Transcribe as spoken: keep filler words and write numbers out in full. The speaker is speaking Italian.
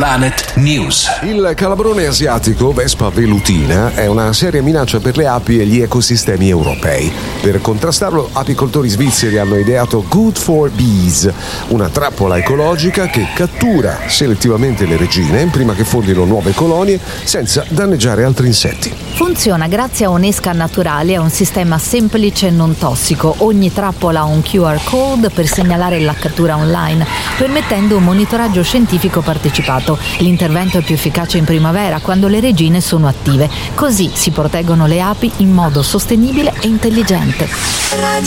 Planet News. Il calabrone asiatico, Vespa velutina, è una seria minaccia per le api e gli ecosistemi europei. Per contrastarlo, apicoltori svizzeri hanno ideato Good for Bees, una trappola ecologica che cattura selettivamente le regine prima che fondino nuove colonie senza danneggiare altri insetti. Funziona grazie a un'esca naturale e a un sistema semplice e non tossico. Ogni trappola ha un Q R code per segnalare la cattura online, permettendo un monitoraggio scientifico partecipato. L'intervento è più efficace in primavera, quando le regine sono attive. Così si proteggono le api in modo sostenibile e intelligente.